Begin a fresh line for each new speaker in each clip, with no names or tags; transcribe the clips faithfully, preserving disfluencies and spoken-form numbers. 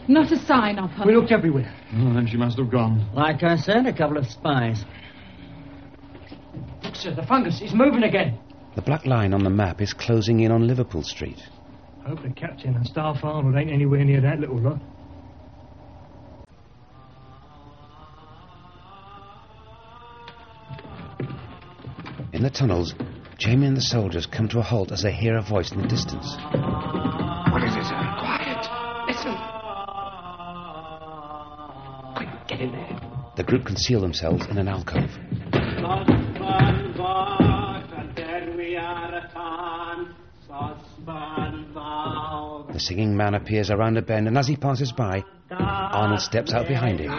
Not a sign of her.
We looked everywhere.
Oh, then she must have gone.
Like I said, a couple of spies.
Look, sir, the fungus is moving again.
The black line on the map is closing in on Liverpool Street.
I hope the captain and Star Farmer ain't anywhere near that little lot.
In the tunnels, Jamie and the soldiers come to a halt as they hear a voice in the distance.
What is it, sir? Quiet. Listen. Quick, get in there.
The group conceal themselves in an alcove. The singing man appears around a bend, and as he passes by, Arnold steps out behind him.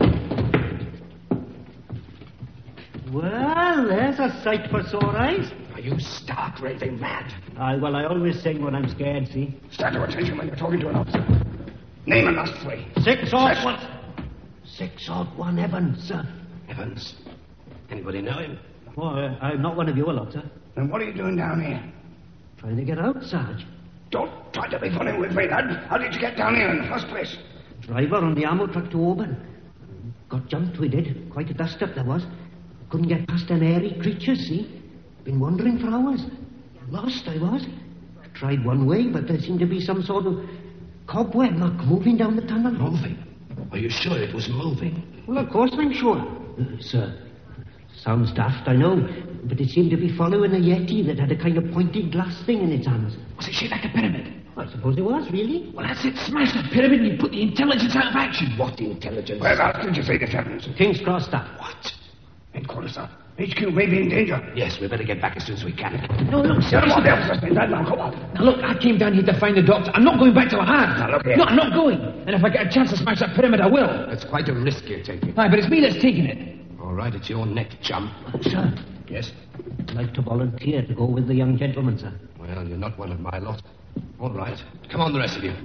Well, there's a sight for sore eyes.
Are you stark raving mad?
Aye, well, I always sing when I'm scared, see?
Stand to attention when you're talking to an officer. Name and last three.
Six odd one. Six odd one Evans, sir.
Evans. Anybody know him?
Oh, uh, I'm not one of your lot, sir.
Then what are you doing down here?
Trying to get out, Sarge.
Don't try to be funny with me, lad. How did you get down here in the first place?
Driver on the ammo truck to Auburn. Got jumped, we did. Quite a dust-up there was. Couldn't get past an airy creature, see? Been wandering for hours. Lost, I was. Tried one way, but there seemed to be some sort of cobweb muck moving down the tunnel.
Moving? Are you sure it was moving?
Well, of course I'm sure. Uh, sir, sounds daft, I know, but it seemed to be following a yeti that had a kind of pointed glass thing in its hands.
Was it shaped like a pyramid?
I suppose it was, really.
Well, that's it. Smash the pyramid and you put the intelligence out of action. What intelligence? Whereabouts did you say this happens?
King's Cross, sir.
What? Headquarters, sir. H Q may be in danger. Yes, we better get back as soon as we can.
No, look, sir.
Come on, the officers been that now. Come on.
Now, look, I came down here to find the doctor. I'm not going back to a hard.
Now, look here.
No, I'm not going. And if I get a chance to smash that pyramid, I will.
That's quite a risk you're taking.
Aye, but it's me that's taking it.
All right, it's your neck, chum.
Sir,
Yes?
I'd like to volunteer to go with the young gentleman, sir.
Well, you're not one of my lot. All right. Come on, the rest of you.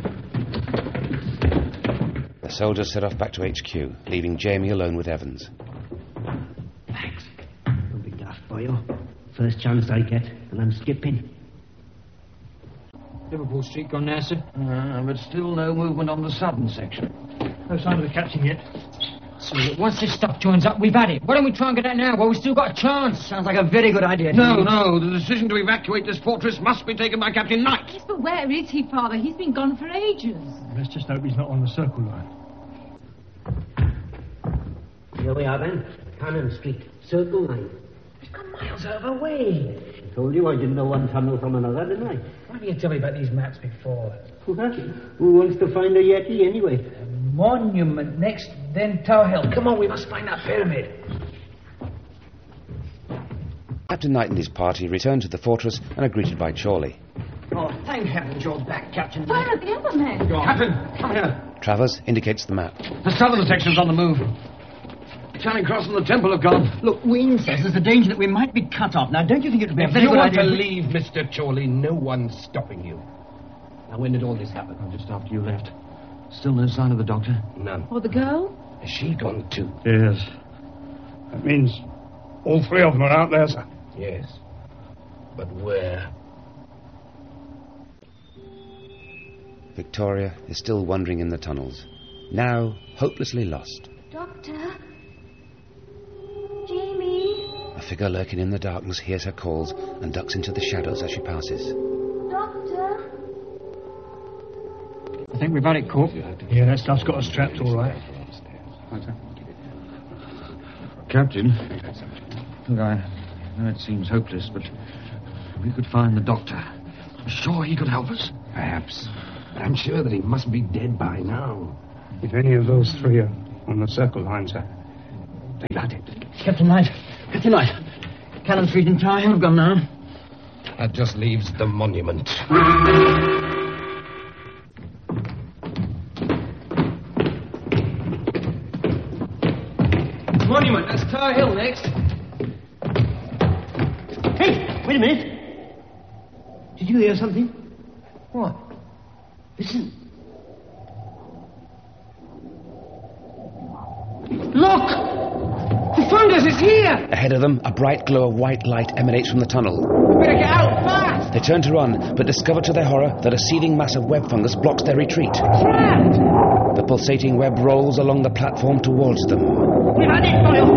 The soldiers set off back to H Q, leaving Jamie alone with Evans.
Thanks. Don't be daft, boyo. First chance I get, and I'm skipping.
Liverpool Street gone now, sir?
Uh, but still no movement on the southern section.
No sign of the captain yet. So look, once this stuff joins up, we've had it. Why don't we try and get out now while we've still got a chance?
Sounds like a very good idea.
No, no, the decision to evacuate this fortress must be taken by Captain Knight.
Yes, but where is he, Father? He's been gone for ages.
Let's just hope he's not on the circle line.
Here we are then. Cannon Street, Circle Line. We've gone miles out of our way. I told you I didn't know one tunnel from another, didn't I?
Why didn't you tell me about these maps before?
Who wants to find a yeti anyway?
Monument next, then Tower Hill. Come on, we must find that pyramid.
Captain Knight and his party return to the fortress and are greeted by Chorley.
Oh, thank heavens you're back, Captain.
Where are the other men?
Captain, come here.
Travers indicates the map.
The southern section's on the move. Charing Cross and the Temple have gone.
Look, Wayne says there's a danger that we might be cut off. Now, don't you think it would be a
If
very
you
good
want
idea...
to leave, Mister Chorley, no one's stopping you. Now, when did all this happen?
Oh, just after you left. Still no sign of the doctor?
None.
Or the girl?
Has she gone too?
Yes. That means all three of them are out there, sir.
Yes. But where?
Victoria is still wandering in the tunnels, now hopelessly lost.
Doctor? Jamie?
A figure lurking in the darkness hears her calls and ducks into the shadows as she passes.
Doctor?
I think we've had it, Corp. Yeah, that stuff's got us trapped all right.
Captain, look, I know it seems hopeless, but if we could find the doctor, I'm sure he could help us.
Perhaps. But I'm sure that he must be dead by now.
If any of those three are on the circle line, sir.
They got it.
Captain Knight. Captain Knight. Cannon Street and Tower Hill have gone now.
That just leaves the monument.
Monument, that's Tower Hill next.
Hey, wait a minute. Did you hear something?
What?
Listen. Look!
The fungus is here!
Ahead of them, a bright glow of white light emanates from the tunnel.
We better get out fast!
They turn to run, but discover to their horror that a seething mass of web fungus blocks their retreat.
Trapped!
The pulsating web rolls along the platform towards them.
We've had it, Doyle!